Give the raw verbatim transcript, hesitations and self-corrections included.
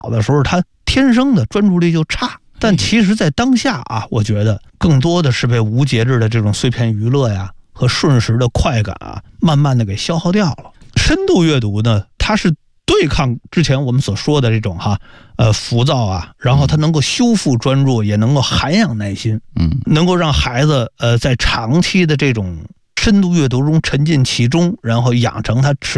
的时候他天生的专注力就差。但其实在当下啊，我觉得更多的是被无节制的这种碎片娱乐呀和瞬时的快感啊，慢慢的给消耗掉了。深度阅读呢，它是对抗之前我们所说的这种哈呃浮躁啊，然后它能够修复专注，也能够涵养耐心， 嗯， 能够让孩子呃在长期的这种深度阅读中沉浸其中，然后养成他持